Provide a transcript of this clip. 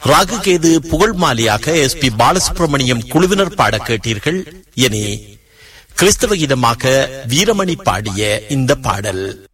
ராகுகேது புகழ் மாலியாக SP பாலசுப்ரமணியம் குழுவினர் பாட கேட்டீர்கள். இனி கிறிஸ்தவ கீதமாக வீரமணி பாடிய இந்த பாடல்.